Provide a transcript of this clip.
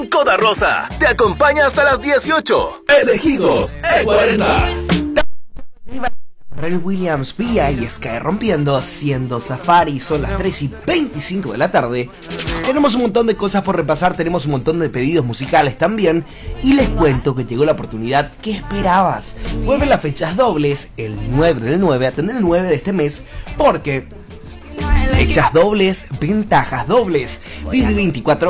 Coda Rosa te acompaña hasta las 18. Elegidos E40. Pharrell Williams, Vía y Sky rompiendo, haciendo Safari. Son las 3:25 de la tarde. Tenemos un montón de cosas por repasar, tenemos un montón de pedidos musicales también. Y les cuento que llegó la oportunidad que esperabas. Vuelven las fechas dobles, el 9 del 9, atender el 9 de este mes, porque fechas dobles, ventajas dobles. Vive 24